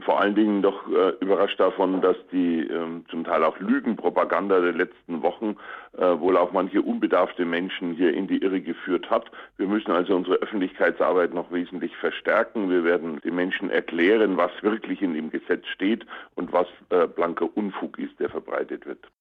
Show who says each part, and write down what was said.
Speaker 1: vor allen Dingen doch überrascht davon, dass die zum Teil auch Lügenpropaganda der letzten Wochen wohl auch manche unbedarfte Menschen hier in die Irre geführt hat. Wir müssen also unsere Öffentlichkeitsarbeit noch wesentlich verstärken. Wir werden den Menschen erklären, was wirklich in dem Gesetz steht und was blanker Unfug ist, der verbreitet wird.